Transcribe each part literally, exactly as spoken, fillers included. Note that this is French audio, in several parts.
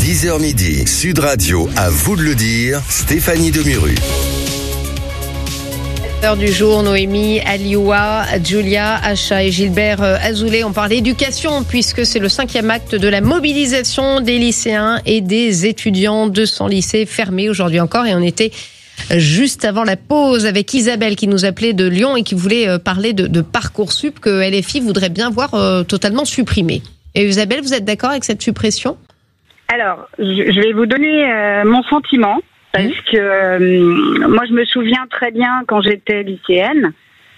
dix heures midi, Sud Radio, à vous de le dire, Stéphanie Demuru. Heure du jour, Noémie, Alioua, Julia, Acha et Gilbert Azoulay ont parlé d'éducation puisque c'est le cinquième acte de la mobilisation des lycéens et des étudiants. deux cents lycées fermés aujourd'hui encore et on était juste avant la pause avec Isabelle qui nous appelait de Lyon et qui voulait parler de, de Parcoursup que L F I voudrait bien voir euh, totalement supprimé. Et Isabelle, vous êtes d'accord avec cette suppression ? Alors, je vais vous donner euh, mon sentiment. Parce que euh, moi, je me souviens très bien quand j'étais lycéenne,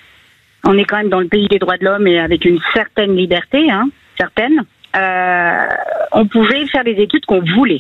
on est quand même dans le pays des droits de l'homme et avec une certaine liberté, hein, certaine, euh, on pouvait faire les études qu'on voulait.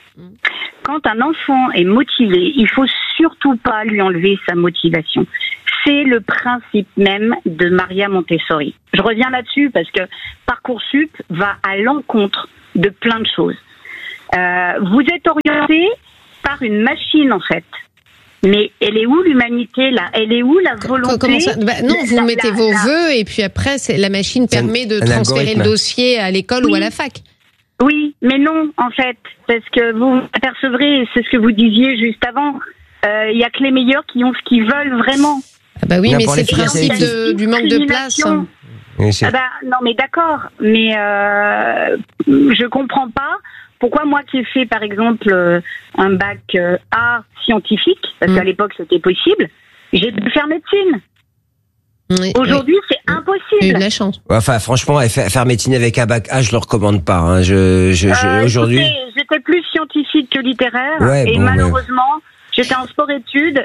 Quand un enfant est motivé, il faut surtout pas lui enlever sa motivation. C'est le principe même de Maria Montessori. Je reviens là-dessus parce que Parcoursup va à l'encontre de plein de choses. Euh, vous êtes orienté par une machine en fait. Mais elle est où l'humanité là ? Elle est où la volonté ? Comment ça ? Bah, non, vous la, mettez la, vos la... vœux et puis après c'est, la machine permet de transférer le dossier à l'école oui. ou à la fac. Oui, mais non en fait, parce que vous apercevrez, c'est ce que vous disiez juste avant, il euh, y a que les meilleurs qui ont ce qu'ils veulent vraiment. Ah bah oui, non, mais c'est le principe de, du manque de place. Hein. Oui, ah bah, non mais d'accord, mais euh, je comprends pas. Pourquoi moi qui ai fait par exemple euh, un bac euh, A scientifique, parce mmh. qu'à l'époque c'était possible, j'ai dû faire médecine. Oui, Aujourd'hui oui. c'est impossible. J'ai eu de la chance. Enfin franchement, faire médecine avec un bac A, je le recommande pas. Hein. Je, je, je, euh, aujourd'hui. Écoutez, j'étais plus scientifique que littéraire ouais, et bon, malheureusement. Ouais. J'étais en sport-études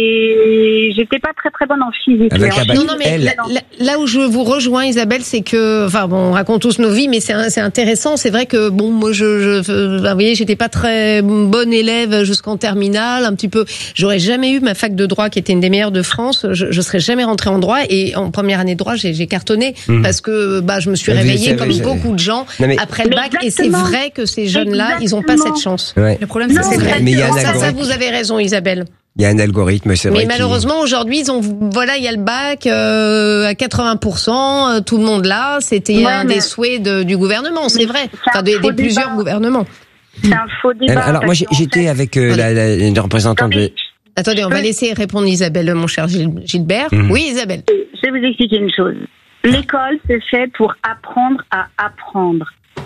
et j'étais pas très très bonne en physique. Avec en non, non, mais là, là, là où je vous rejoins, Isabelle, c'est que, enfin bon, on raconte tous nos vies, mais c'est, c'est intéressant. C'est vrai que bon, moi, je, je, vous voyez, j'étais pas très bonne élève jusqu'en terminale, un petit peu. J'aurais jamais eu ma fac de droit qui était une des meilleures de France. Je, je serais jamais rentrée en droit et en première année de droit, j'ai, j'ai cartonné mmh. parce que bah je me suis réveillée comme beaucoup de gens mais, après le bac. Et c'est vrai que ces jeunes-là, exactement. Ils ont pas cette chance. Ouais. Le problème, c'est, c'est vrai. Mais il y a ça, ça, vous avez raison. Isabelle. Il y a un algorithme, c'est vrai. Mais malheureusement, qui... aujourd'hui, ils ont, voilà, il y a le bac euh, à quatre-vingts pour cent, euh, tout le monde là. C'était ouais, un des souhaits de, du gouvernement, c'est vrai. C'est enfin, des, des plusieurs gouvernements. C'est un faux débat. Alors, alors moi, j'étais fait... avec euh, la, la, la représentante de. Attendez, on va laisser répondre Isabelle, mon cher Gilbert. Mmh. Oui, Isabelle. Je vais vous expliquer une chose. L'école, c'est fait pour apprendre à apprendre.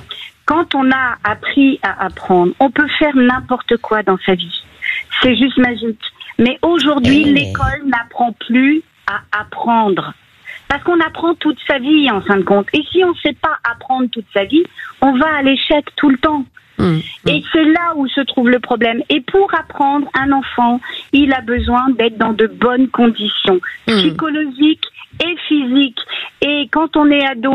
Quand on a appris à apprendre, on peut faire n'importe quoi dans sa vie. C'est juste magique. Mais aujourd'hui, hey. l'école n'apprend plus à apprendre. Parce qu'on apprend toute sa vie, en fin de compte. Et si on ne sait pas apprendre toute sa vie, on va à l'échec tout le temps. Mmh. Et c'est là où se trouve le problème. Et pour apprendre, un enfant, il a besoin d'être dans de bonnes conditions mmh. psychologiques et physiques. Et quand on est ado,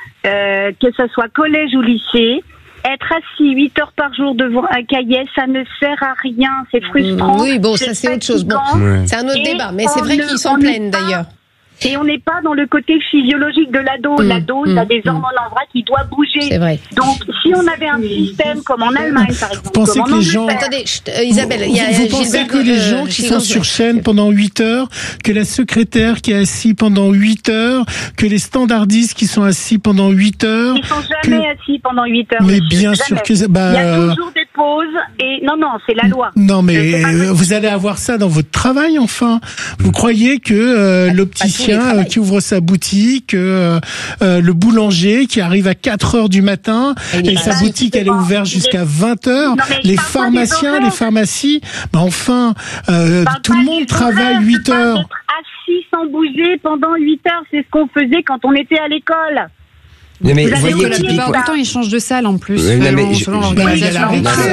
euh, que ce soit collège ou lycée, être assis huit heures par jour devant un cahier, ça ne sert à rien, c'est frustrant. Oui, bon, ça c'est autre chose. Bon, ouais. C'est un autre et débat, mais c'est vrai ne, qu'ils s'en plaignent pas, d'ailleurs. Et on n'est pas dans le côté physiologique de l'ado. Mmh, l'ado, il mmh, a des hormones mmh. en vrac qui doit bouger. C'est vrai. Donc, si on avait un système comme en Allemagne, par exemple. Vous pensez que les gens... Attendez, chut, euh, Isabelle, il y a... Vous, vous pensez que les gens qui sont sur chaîne pendant huit heures, que la secrétaire qui est assise pendant huit heures, que les standardistes qui sont assis pendant huit heures... Ils sont jamais que... assis pendant huit heures. Mais monsieur, bien jamais. sûr que... Bah... Il y a toujours des pauses et... Non, non, c'est la loi. Non, mais vous allez avoir ça dans votre travail, enfin. Vous croyez que euh, l'opticien qui ouvre sa boutique, euh, euh, le boulanger qui arrive à quatre heures du matin et, et sa boutique elle est ouverte jusqu'à vingt heures, non, les pharmaciens, les pharmacies, bah enfin, euh, tout le monde travaille huit heures. Assis sans bouger pendant huit heures, c'est ce qu'on faisait quand on était à l'école. Mais vous voyez que la plupart du temps, ils changent de salle en plus. Oui, selon, je... selon l'organisation.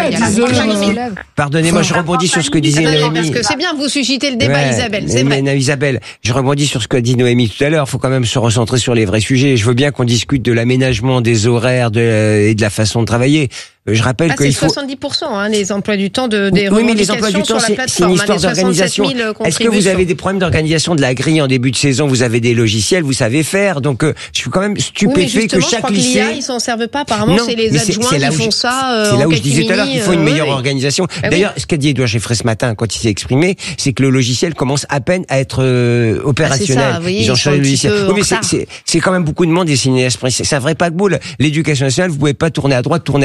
Pardonnez-moi, je rebondis sur ce que disait Noémie. Parce que c'est bien, vous suscitez le débat, ouais, Isabelle. C'est mais, vrai. Mais, Isabelle, je rebondis sur ce qu'a dit Noémie tout à l'heure. Il faut quand même se recentrer sur les vrais sujets. Je veux bien qu'on discute de l'aménagement des horaires de, et de la façon de travailler. Je rappelle ah, qu'il faut... faut... soixante-dix pour cent hein, les emplois du temps de, des oui, mais les emplois du temps, c'est, c'est une histoire hein, d'organisation. Est-ce que vous avez des problèmes d'organisation de la grille en début de saison? Vous avez des logiciels, vous savez faire. Donc, euh, je suis quand même stupéfait oui, que chaque je lycée... Que l'I A, ils s'en servent pas. Apparemment, non, c'est les adjoints c'est, c'est qui font je, ça euh, C'est là où je disais tout à l'heure qu'il faut une meilleure euh, organisation. Ah, D'ailleurs, oui. ce qu'a dit Édouard Geffray ce matin, quand il s'est exprimé, c'est que le logiciel commence à peine à être euh, opérationnel. Ah, ça, oui, ils ont changé le logiciel. Oui, mais c'est, c'est, c'est quand même beaucoup de monde et c'est une esprit. C'est un vrai paquebot. L'éducation nationale, vous pouvez pas tourner à droite, tourner à gauche. Moi,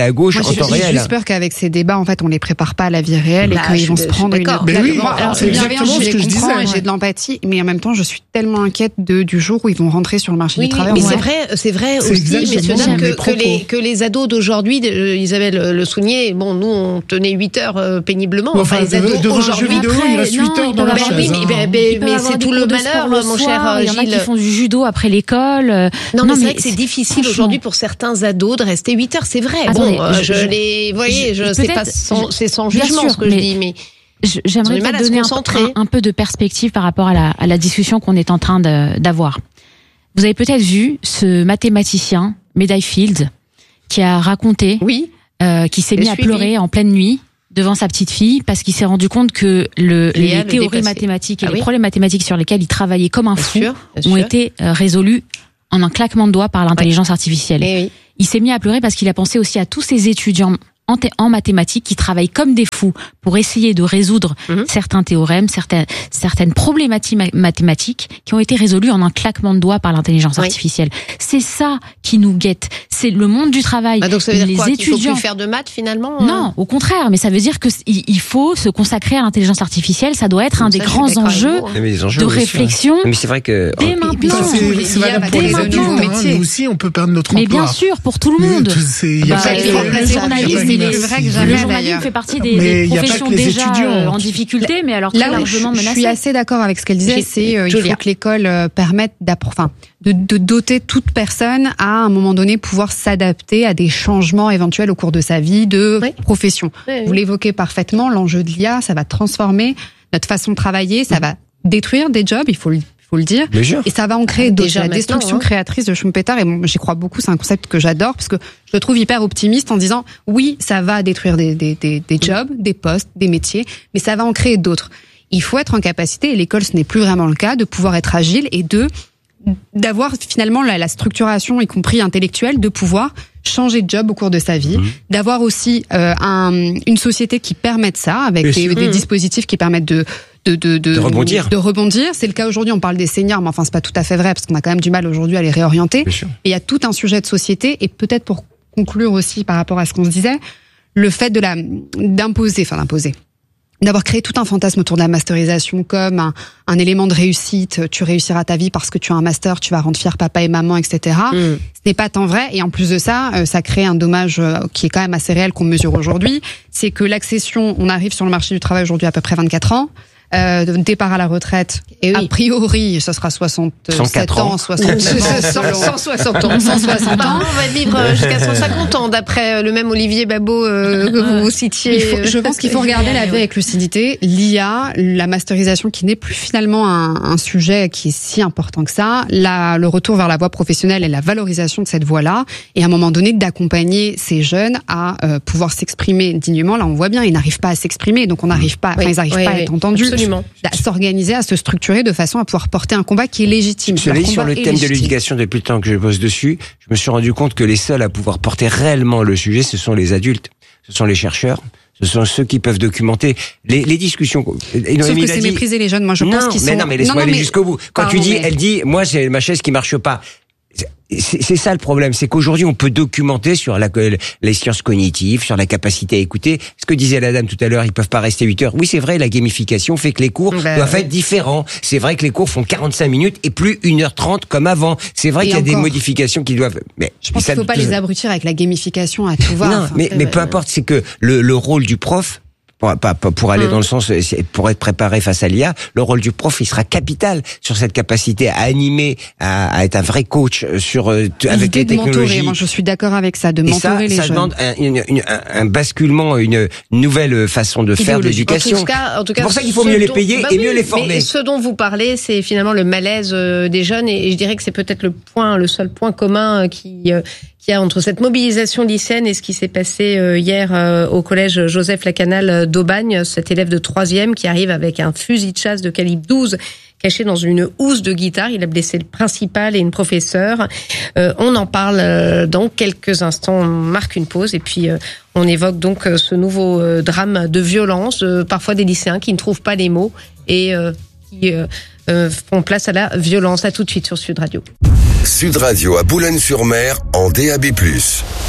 en temps réel. J'ai juste peur qu'avec ces débats, en fait, on les prépare pas à la vie réelle bah, et qu'ils vont se prendre une. Mais oui, bon, alors c'est bienveillant, je les comprends et j'ai de l'empathie, mais en même temps, je suis tellement inquiète de du jour où ils vont rentrer sur le marché oui, du travail. Mais c'est vrai, c'est vrai c'est aussi, messieurs dames, que, que les que les ados d'aujourd'hui, euh, Isabelle le soulignait. Bon, nous on tenait huit heures euh, péniblement. Bon, enfin, enfin, les ados devant un jeu vidéo, il reste huit heures dans la chaise. Oui, mais, mais, mais c'est tout le malheur, mon cher Gilles. Il y en a qui font du judo après l'école. Non, mais c'est vrai que c'est difficile aujourd'hui pour certains ados de rester huit heures. C'est vrai. Attendez, bon, je, je, je les, voyez, je sais pas, c'est sans jugement ce que je dis, mais. J'aimerais te donner un, un peu de perspective par rapport à la, à la discussion qu'on est en train d'avoir. Vous avez peut-être vu ce mathématicien, Médaille Fields, qui a raconté, oui, euh, qui s'est mis à pleurer en pleine nuit devant sa petite fille parce qu'il s'est rendu compte que le, les le théories dépassé. mathématiques et ah, les oui. problèmes mathématiques sur lesquels il travaillait comme un fou bien sûr, bien ont sûr. été euh, résolus en un claquement de doigts par l'intelligence oui. artificielle. Oui. Il s'est mis à pleurer parce qu'il a pensé aussi à tous ces étudiants en, en mathématiques qui travaillent comme des fous pour essayer de résoudre mmh. certains théorèmes, certaines, certaines problématiques mathématiques qui ont été résolues en un claquement de doigts par l'intelligence oui. artificielle. C'est ça qui nous guette. C'est le monde du travail. Bah donc ça veut dire les quoi, étudiants. Qu'il faut plus faire de maths finalement? Non, au contraire. Mais ça veut dire que il faut se consacrer à l'intelligence artificielle. Ça doit être donc un des grands enjeux, enjeux de réflexion. Mais c'est vrai que dès maintenant, c'est valable pour les adultes. Nous aussi, on peut perdre notre emploi. Mais bien sûr, pour tout le monde. Il y a pas le journalisme, il est vrai que jamais. Le journalisme fait partie des, des professions déjà étudiants. en difficulté, mais alors très Là, largement menacées. Je suis assez d'accord avec ce qu'elle disait. C'est euh, il faut que l'école euh, permette enfin, de, de doter toute personne à un moment donné pouvoir s'adapter à des changements éventuels au cours de sa vie de oui. profession. Oui, oui. Vous l'évoquez parfaitement. L'enjeu de l'I A, ça va transformer notre façon de travailler, ça va détruire des jobs. Il faut le faut le dire. Et ça va en créer d'autres. La destruction hein. créatrice de Schumpeter, et bon, j'y crois beaucoup, c'est un concept que j'adore, parce que je le trouve hyper optimiste en disant, oui, ça va détruire des, des, des, des jobs, des postes, des métiers, mais ça va en créer d'autres. Il faut être en capacité, et l'école ce n'est plus vraiment le cas, de pouvoir être agile et de d'avoir finalement la, la structuration, y compris intellectuelle, de pouvoir changer de job au cours de sa vie, mmh. d'avoir aussi euh, un, une société qui permette ça, avec des, des dispositifs qui permettent de De, de, de, de rebondir. De rebondir. C'est le cas aujourd'hui, on parle des seniors, mais enfin, c'est pas tout à fait vrai, parce qu'on a quand même du mal aujourd'hui à les réorienter. Et il y a tout un sujet de société, et peut-être pour conclure aussi par rapport à ce qu'on se disait, le fait de la, d'imposer, enfin, d'imposer. D'avoir créé tout un fantasme autour de la masterisation comme un, un élément de réussite. Tu réussiras ta vie parce que tu as un master, tu vas rendre fier papa et maman, et cetera. Mm. Ce n'est pas tant vrai. Et en plus de ça, ça crée un dommage qui est quand même assez réel qu'on mesure aujourd'hui. C'est que l'accession, on arrive sur le marché du travail aujourd'hui à peu près vingt-quatre ans. Euh, départ à la retraite, et oui. a priori, ce sera soixante-sept ans, soixante-neuf ans, cent soixante ans, cent soixante ans. On va vivre jusqu'à cent cinquante ans, d'après le même Olivier Babot euh, que vous citiez. Il faut, je pense qu'il faut regarder la vie avec lucidité. L'I A, la masterisation, qui n'est plus finalement un, un sujet qui est si important que ça, la, le retour vers la voie professionnelle et la valorisation de cette voie-là, et à un moment donné d'accompagner ces jeunes à euh, pouvoir s'exprimer dignement. Là, on voit bien, ils n'arrivent pas à s'exprimer, donc on n'arrive pas, oui, enfin, ils n'arrivent oui, pas oui, à être entendus. Absolument. À s'organiser, à se structurer de façon à pouvoir porter un combat qui est légitime. Je l'ai sur le thème légitime. de l'éducation depuis le temps que je bosse dessus. Je me suis rendu compte que les seuls à pouvoir porter réellement le sujet, ce sont les adultes, ce sont les chercheurs. Ce sont ceux qui peuvent documenter les, les discussions. Et Sauf que c'est dit... mépriser les jeunes. Moi, je non, pense qu'ils mais sont. Non, mais laisse-moi aller mais... jusqu'au bout. Quand Pardon, tu dis, mais... elle dit, moi, c'est ma chaise qui marche pas. C'est, c'est ça le problème, c'est qu'aujourd'hui on peut documenter sur la, les sciences cognitives, sur la capacité à écouter. Ce que disait la dame tout à l'heure, ils peuvent pas rester huit heures. Oui, c'est vrai, la gamification fait que les cours ben, doivent oui. être différents. C'est vrai que les cours font quarante-cinq minutes et plus une heure trente comme avant. C'est vrai et qu'il y a encore, des modifications qui doivent... Mais je pense qu'il faut pas les abrutir avec la gamification à tout voir. Non, enfin, mais, mais peu importe, c'est que le, le rôle du prof... Pour, pas, pour aller mmh. dans le sens, pour être préparé face à l'I A, le rôle du prof, il sera capital sur cette capacité à animer, à, à être un vrai coach sur avec les de technologies. Mentorer. Moi, je suis d'accord avec ça, de mentorer ça, les ça jeunes. demande un, une, une, un basculement, une nouvelle façon de faire de l'éducation. En tout cas, en tout cas, c'est pour ça qu'il faut mieux les payer dont, bah et oui, mieux les former. Mais ce dont vous parlez, c'est finalement le malaise des jeunes, et je dirais que c'est peut-être le point, le seul point commun qui qu'il y a entre cette mobilisation lycéenne et ce qui s'est passé hier au collège Joseph Lacanal d'Aubagne, cet élève de troisième qui arrive avec un fusil de chasse de calibre douze caché dans une housse de guitare. Il a blessé le principal et une professeure. Euh, on en parle dans quelques instants. On marque une pause et puis euh, on évoque donc ce nouveau euh, drame de violence, euh, parfois des lycéens qui ne trouvent pas les mots et euh, qui euh, euh, font place à la violence. À tout de suite sur Sud Radio. Sud Radio à Boulogne-sur-Mer en D A B plus.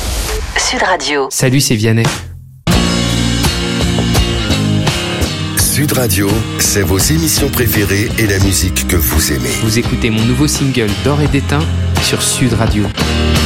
Sud Radio. Salut, c'est Vianney. Sud Radio, c'est vos émissions préférées et la musique que vous aimez. Vous écoutez mon nouveau single D'or et d'étain sur Sud Radio.